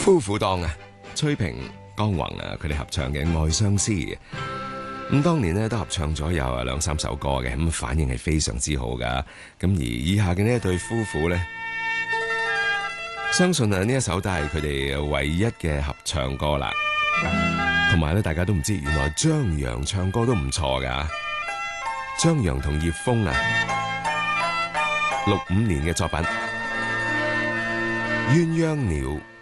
夫婦檔啊，崔萍、江宏啊，佢哋合唱嘅《愛相思》。咁當年咧都合唱咗有2-3首歌嘅，咁反應係非常之好噶。咁而以下嘅呢一對夫婦咧，相信呢一首都係佢哋唯一嘅合唱歌啦。同埋咧，大家都唔知原來張揚唱歌都唔錯噶。張揚同葉楓啊，65年嘅作品《鴛鴦鳥》。